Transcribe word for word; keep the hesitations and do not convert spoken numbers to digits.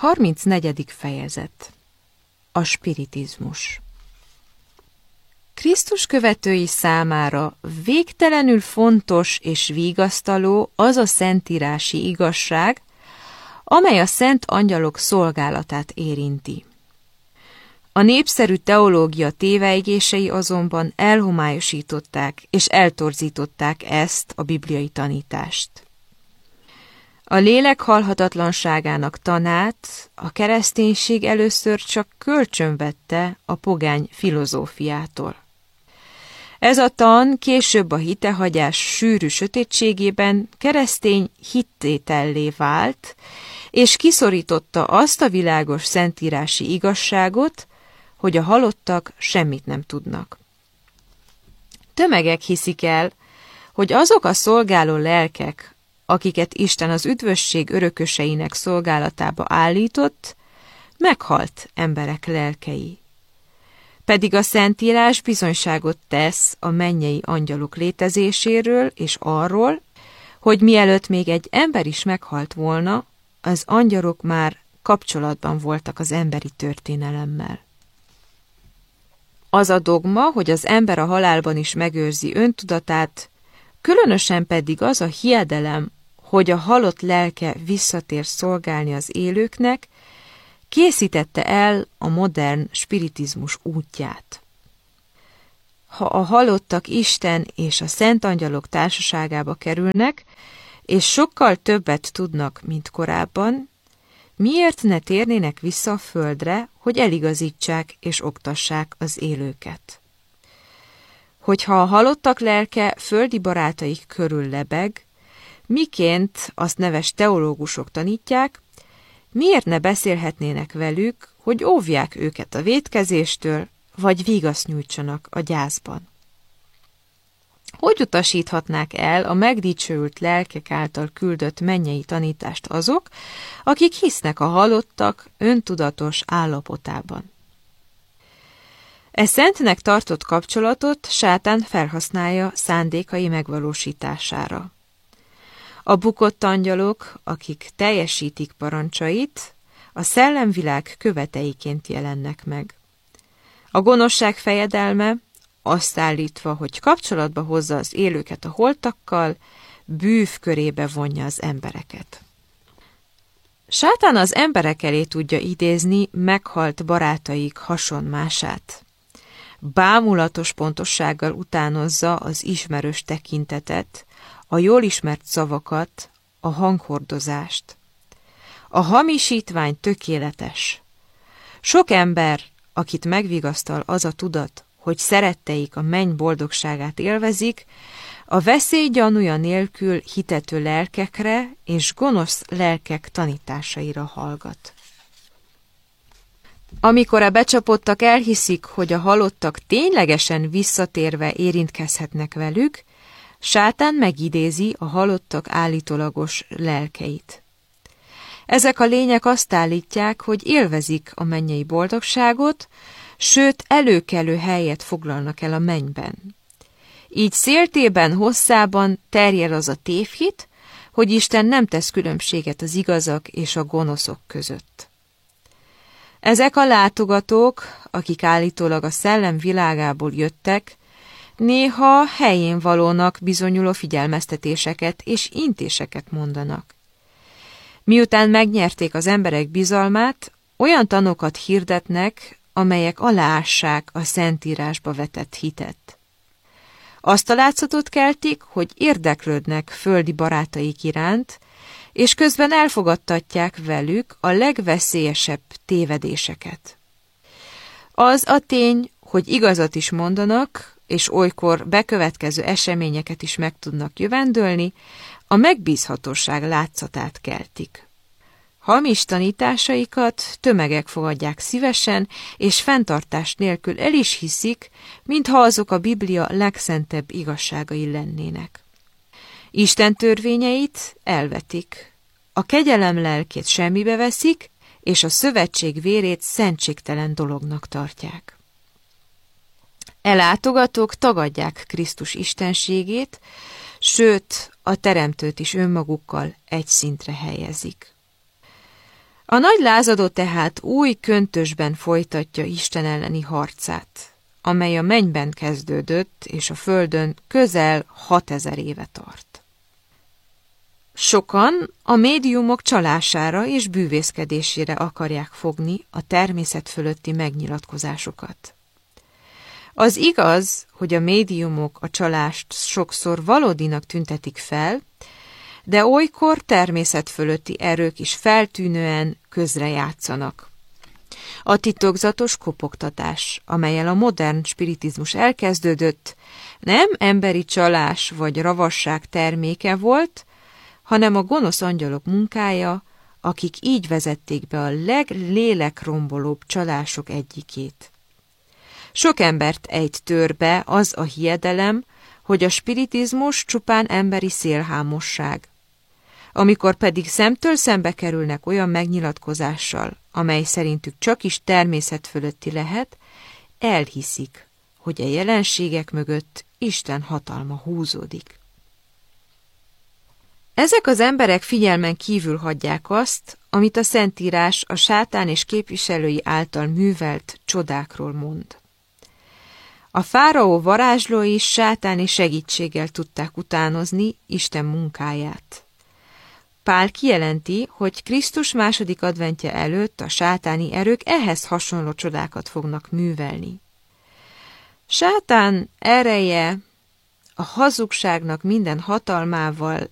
harmincnegyedik fejezet. A spiritizmus. Krisztus követői számára végtelenül fontos és vigasztaló az a szentírási igazság, amely a szent angyalok szolgálatát érinti. A népszerű teológia tévejgései azonban elhomályosították és eltorzították ezt a bibliai tanítást. A lélek halhatatlanságának tanát a kereszténység először csak kölcsönvette a pogány filozófiától. Ez a tan később a hitehagyás sűrű sötétségében keresztény hittétellé vált, és kiszorította azt a világos szentírási igazságot, hogy a halottak semmit nem tudnak. Tömegek hiszik el, hogy azok a szolgáló lelkek, akiket Isten az üdvösség örököseinek szolgálatába állított, meghalt emberek lelkei. Pedig a Szentírás bizonyságot tesz a mennyei angyalok létezéséről és arról, hogy mielőtt még egy ember is meghalt volna, az angyalok már kapcsolatban voltak az emberi történelemmel. Az a dogma, hogy az ember a halálban is megőrzi öntudatát, különösen pedig az a hiedelem, hogy a halott lelke visszatér szolgálni az élőknek, készítette el a modern spiritizmus útját. Ha a halottak Isten és a szent angyalok társaságába kerülnek, és sokkal többet tudnak, mint korábban, miért ne térnének vissza a földre, hogy eligazítsák és oktassák az élőket? Hogyha a halottak lelke földi barátaik körül lebeg, miként azt neves teológusok tanítják, miért ne beszélhetnének velük, hogy óvják őket a vétkezéstől, vagy vigaszt nyújtsanak a gyászban? Hogy utasíthatnák el a megdicsőült lelkek által küldött mennyei tanítást azok, akik hisznek a halottak öntudatos állapotában? E szentnek tartott kapcsolatot sátán felhasználja szándékai megvalósítására. A bukott angyalok, akik teljesítik parancsait, a szellemvilág követeiként jelennek meg. A gonoszság fejedelme, azt állítva, hogy kapcsolatba hozza az élőket a holtakkal, bűv körébe vonja az embereket. Sátán az emberek elé tudja idézni meghalt barátaik hasonmását. Bámulatos pontossággal utánozza az ismerős tekintetet, a jól ismert szavakat, a hanghordozást. A hamisítvány tökéletes. Sok ember, akit megvigasztal az a tudat, hogy szeretteik a menny boldogságát élvezik, a veszély gyanúja nélkül hitető lelkekre és gonosz lelkek tanításaira hallgat. Amikor a becsapottak elhiszik, hogy a halottak ténylegesen visszatérve érintkezhetnek velük, sátán megidézi a halottak állítólagos lelkeit. Ezek a lények azt állítják, hogy élvezik a mennyei boldogságot, sőt előkelő helyet foglalnak el a mennyben. Így széltében, hosszában terjed az a tévhit, hogy Isten nem tesz különbséget az igazak és a gonoszok között. Ezek a látogatók, akik állítólag a szellem világából jöttek, néha helyén valónak bizonyuló figyelmeztetéseket és intéseket mondanak. Miután megnyerték az emberek bizalmát, olyan tanokat hirdetnek, amelyek aláássák a Szentírásba vetett hitet. Azt a látszatot keltik, hogy érdeklődnek földi barátaik iránt, és közben elfogadtatják velük a legveszélyesebb tévedéseket. Az a tény, hogy igazat is mondanak, és olykor bekövetkező eseményeket is meg tudnak jövendölni, a megbízhatóság látszatát keltik. Hamis tanításaikat tömegek fogadják szívesen, és fenntartás nélkül el is hiszik, mintha azok a Biblia legszentebb igazságai lennének. Isten törvényeit elvetik, a kegyelem lelkét semmibe veszik, és a szövetség vérét szentségtelen dolognak tartják. E látogatók tagadják Krisztus istenségét, sőt, a Teremtőt is önmagukkal egy szintre helyezik. A nagy lázadó tehát új köntösben folytatja Isten elleni harcát, amely a mennyben kezdődött, és a földön közel hatezer éve tart. Sokan a médiumok csalására és bűvészkedésére akarják fogni a természet fölötti megnyilatkozásokat. Az igaz, hogy a médiumok a csalást sokszor valódinak tüntetik fel, de olykor természet fölötti erők is feltűnően közrejátszanak. A titokzatos kopogtatás, amellyel a modern spiritizmus elkezdődött, nem emberi csalás vagy ravasság terméke volt, hanem a gonosz angyalok munkája, akik így vezették be a leglélekrombolóbb csalások egyikét. Sok embert ejt törbe az a hiedelem, hogy a spiritizmus csupán emberi szélhámosság. Amikor pedig szemtől szembe kerülnek olyan megnyilatkozással, amely szerintük csak is természet fölötti lehet, elhiszik, hogy a jelenségek mögött Isten hatalma húzódik. Ezek az emberek figyelmen kívül hagyják azt, amit a Szentírás a sátán és képviselői által művelt csodákról mond. A fáraó varázslói sátáni segítséggel tudták utánozni Isten munkáját. Pál kijelenti, hogy Krisztus második adventje előtt a sátáni erők ehhez hasonló csodákat fognak művelni. Sátán ereje a hazugságnak minden hatalmával